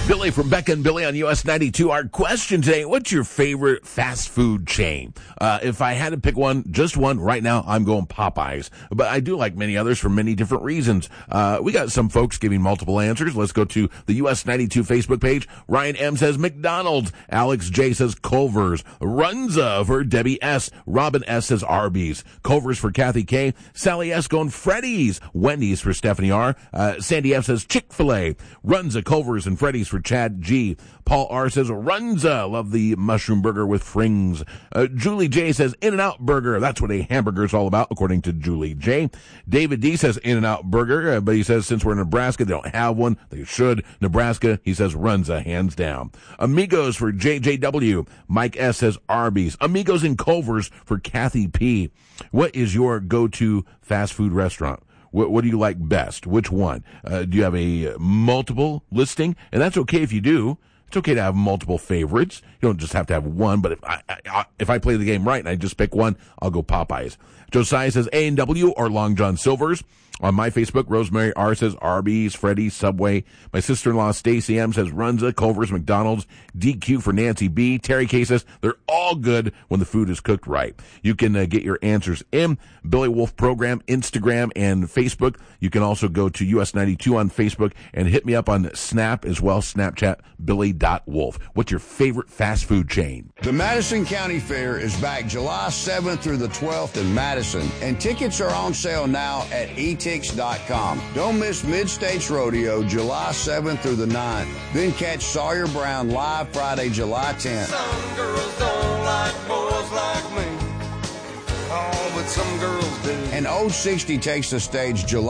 Billy from Becca and Billy on US 92. Our question today, what's your favorite fast food chain? If I had to pick one, just one, right now, I'm going Popeyes. But I do like many others for many different reasons. We got some folks giving multiple answers. Let's go to the US 92 Facebook page. Ryan M. says McDonald's. Alex J. says Culver's. Runza for Debbie S. Robin S. says Arby's. Culver's for Kathy K. Sally S. going Freddy's. Wendy's for Stephanie R. Sandy F. says Chick-fil-A. Runza, Culver's, and Freddy's for Chad G. Paul R. says Runza. Love the mushroom burger with frings. Julie J. says In-N-Out Burger. That's what a hamburger is all about, according to Julie J. David D. says In-N-Out Burger, but he says since we're in Nebraska, they don't have one. They should. Nebraska, he says Runza, hands down. Amigos for JJW. Mike S. says Arby's. Amigos in Culver's for Kathy P. What is your go-to fast food restaurant? What do you like best? Which one? Do you have a multiple listing? And that's okay if you do. It's okay to have multiple favorites. You don't just have to have one, but if I play the game right and I just pick one, I'll go Popeyes. Josiah says A&W or Long John Silver's. On my Facebook, Rosemary R. says Arby's, Freddy's, Subway. My sister-in-law, Stacy M. says Runza, Culver's, McDonald's. DQ for Nancy B. Terry K. says they're all good when the food is cooked right. You can get your answers in Billy Wolf Program, Instagram, and Facebook. You can also go to US92 on Facebook and hit me up on Snap as well, Snapchat, Billy.Wolf. What's your favorite fast food chain? The Madison County Fair is back July 7th through the 12th in Madison, and tickets are on sale now at etix.com. Don't miss Mid-States Rodeo July 7th through the 9th. Then catch Sawyer Brown live Friday, July 10th. Some girls don't like boys like me. Oh, but some girls do. And Old 60 takes the stage July